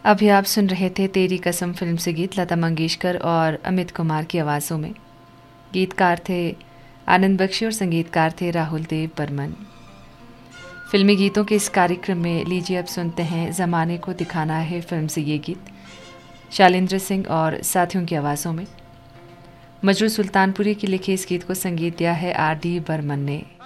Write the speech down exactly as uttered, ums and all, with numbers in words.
अभी आप सुन रहे थे तेरी कसम फिल्म से गीत लता मंगेशकर और अमित कुमार की आवाज़ों में। गीतकार थे आनंद बख्शी और संगीतकार थे राहुल देव बर्मन। फिल्मी गीतों के इस कार्यक्रम में लीजिए अब सुनते हैं ज़माने को दिखाना है फिल्म से ये गीत शैलेंद्र सिंह और साथियों की आवाज़ों में। मजरू सुल्तानपुरी की लिखे इस गीत को संगीत दिया है आर डी बर्मन ने।